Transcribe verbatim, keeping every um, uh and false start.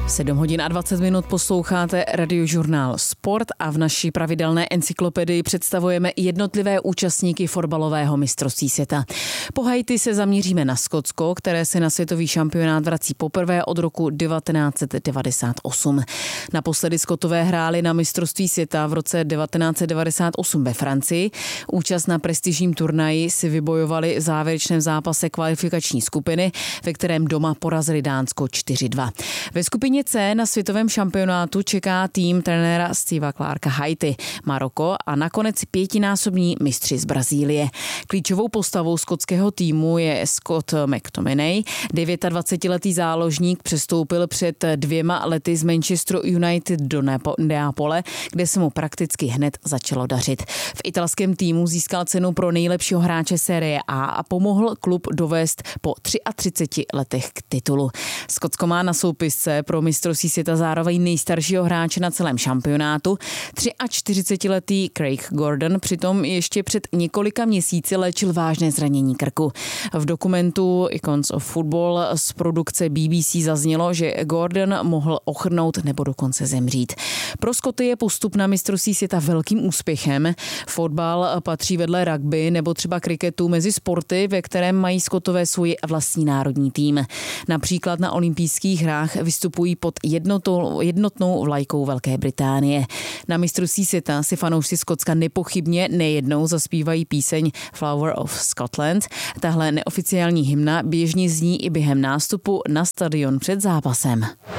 sedm hodin a dvacet minut posloucháte Radiožurnál Sport a v naší pravidelné encyklopedii představujeme jednotlivé účastníky fotbalového mistrovství světa. Po Haiti se zaměříme na Skotsko, které se na světový šampionát vrací poprvé od roku devatenáct set devadesát osm. Naposledy Skotové hráli na mistrovství světa v roce devatenáct set devadesát osm ve Francii. Účast na prestižním turnaji si vybojovali v závěrečném zápase kvalifikační skupiny, ve kterém doma porazili Dánsko čtyři dva. Ve skupině C na světovém šampionátu čeká tým trenéra Steva Clarka Haiti, Maroko a nakonec pětinásobní mistři z Brazílie. Klíčovou postavou skotského týmu je Scott McTominay. dvacetidevítiletý záložník přestoupil před dvěma lety z Manchesteru United do Neapole, kde se mu prakticky hned začalo dařit. V italském týmu získal cenu pro nejlepšího hráče série A a pomohl klub dovést po třiatřiceti letech k titulu. Skotsko má na soupisce pro mistrovství světa zároveň nejstaršího hráče na celém šampionátu. čtyřicetiletý Craig Gordon přitom ještě před několika měsíci léčil vážné zranění krku. V dokumentu Icons of Football z produkce B B C zaznělo, že Gordon mohl ochrnout nebo dokonce zemřít. Pro Skoty je postup na mistrovství světa velkým úspěchem. Fotbal patří vedle rugby nebo třeba kriketu mezi sporty, ve kterém mají Skotové svůj vlastní národní tým. Například na olympijských hrách vystupují pod jednotou, jednotnou vlajkou Velké Británie. Na mistrovství světa si fanoušci Skotska nepochybně nejednou zaspívají píseň Flower of Scotland. Tahle neoficiální hymna běžně zní i během nástupu na stadion před zápasem.